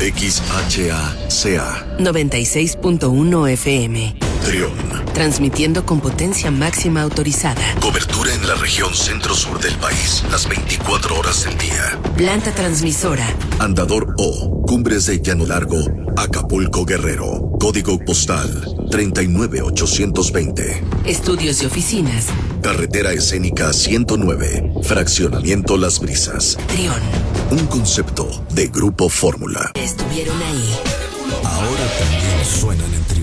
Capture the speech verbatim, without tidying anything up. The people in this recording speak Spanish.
X H A C A noventa y seis punto uno F M. Trión. Transmitiendo con potencia máxima autorizada. Cobertura en la región centro-sur del país, las veinticuatro horas del día. Planta transmisora. Andador O, Cumbres de Llano Largo, Acapulco, Guerrero. Código postal treinta y nueve ochocientos veinte. Estudios y oficinas. Carretera escénica ciento nueve, Fraccionamiento Las Brisas. Trión. Un concepto de Grupo Fórmula. Estuvieron ahí. Ahora también suenan entre